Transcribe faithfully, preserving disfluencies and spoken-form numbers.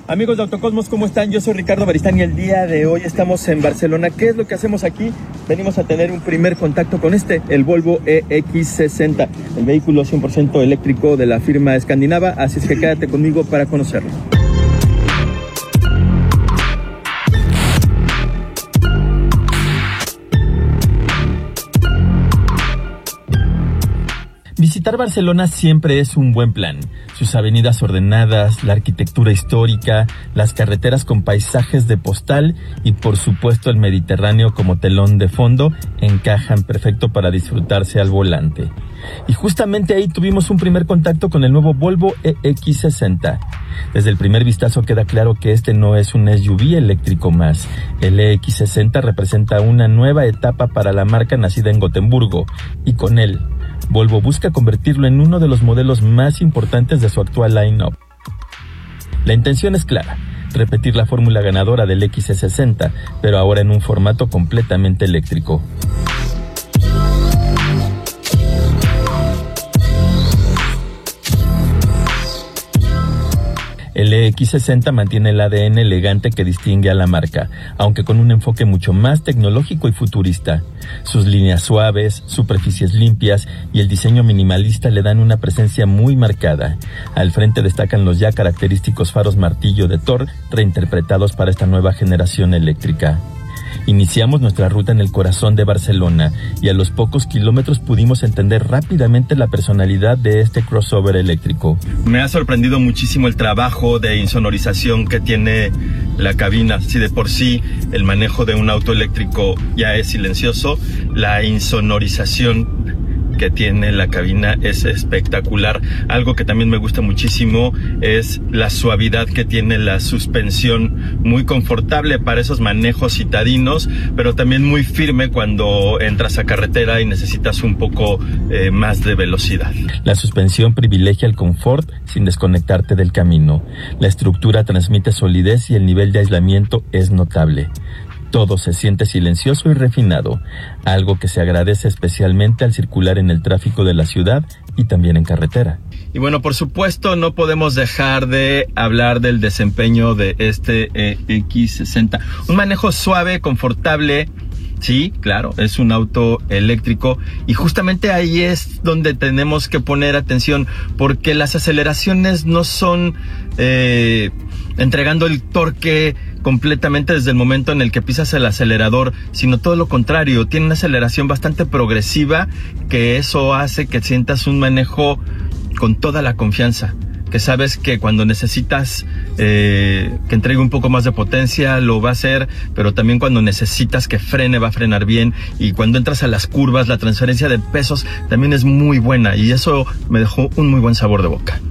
Amigos de Autocosmos, ¿cómo están? Yo soy Ricardo Baristán y el día de hoy estamos en Barcelona. ¿Qué es lo que hacemos aquí? Venimos a tener un primer contacto con este, el Volvo E X sesenta, el vehículo cien por ciento eléctrico de la firma escandinava, así es que quédate conmigo para conocerlo. Visitar Barcelona siempre es un buen plan. Sus avenidas ordenadas, la arquitectura histórica, las carreteras con paisajes de postal y por supuesto el Mediterráneo como telón de fondo encajan perfecto para disfrutarse al volante. Y justamente ahí tuvimos un primer contacto con el nuevo Volvo E X sesenta. Desde el primer vistazo queda claro que este no es un S U V eléctrico más. El E X sesenta representa una nueva etapa para la marca nacida en Gotemburgo y con él Volvo busca convertirlo en uno de los modelos más importantes de su actual line-up. La intención es clara, repetir la fórmula ganadora del X C sesenta, pero ahora en un formato completamente eléctrico. El E X sesenta mantiene el A D N elegante que distingue a la marca, aunque con un enfoque mucho más tecnológico y futurista. Sus líneas suaves, superficies limpias y el diseño minimalista le dan una presencia muy marcada. Al frente destacan los ya característicos faros martillo de Thor, reinterpretados para esta nueva generación eléctrica. Iniciamos nuestra ruta en el corazón de Barcelona y a los pocos kilómetros pudimos entender rápidamente la personalidad de este crossover eléctrico. Me ha sorprendido muchísimo el trabajo de insonorización que tiene la cabina. Si de por sí el manejo de un auto eléctrico ya es silencioso, la insonorización que tiene la cabina es espectacular. Algo que también me gusta muchísimo es la suavidad que tiene la suspensión, muy confortable para esos manejos citadinos, pero también muy firme cuando entras a carretera y necesitas un poco eh, más de velocidad. La suspensión privilegia el confort sin desconectarte del camino. La estructura transmite solidez y el nivel de aislamiento es notable. Todo se siente silencioso y refinado, algo que se agradece especialmente al circular en el tráfico de la ciudad y también en carretera. Y bueno, por supuesto no podemos dejar de hablar del desempeño de este E X sesenta. Un manejo suave, confortable. Sí, claro, es un auto eléctrico y justamente ahí es donde tenemos que poner atención, porque las aceleraciones no son eh, entregando el torque completamente desde el momento en el que pisas el acelerador, sino todo lo contrario, tiene una aceleración bastante progresiva, que eso hace que sientas un manejo con toda la confianza, que sabes que cuando necesitas eh, que entregue un poco más de potencia lo va a hacer, pero también cuando necesitas que frene va a frenar bien, y cuando entras a las curvas la transferencia de pesos también es muy buena y eso me dejó un muy buen sabor de boca.